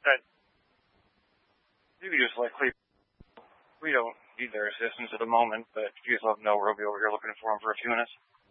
That you could just likely. We don't need their assistance at the moment, but if you guys let them know we'll be over here looking for them for a few minutes.